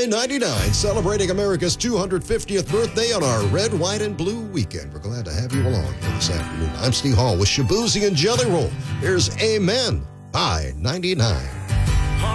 99, celebrating America's 250th birthday on our Red, White, and Blue weekend. We're glad to have you along here this afternoon. I'm Steve Hall with Shabuzi and Jelly Roll. Here's Amen by 99.